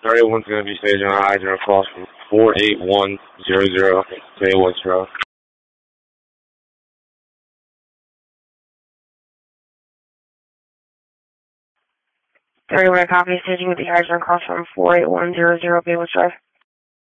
31's going to be staging on hydrant across from 48100 Bay Woods Road. 31 copy, staging with the hydrant across from 48100 Bay Woods Road.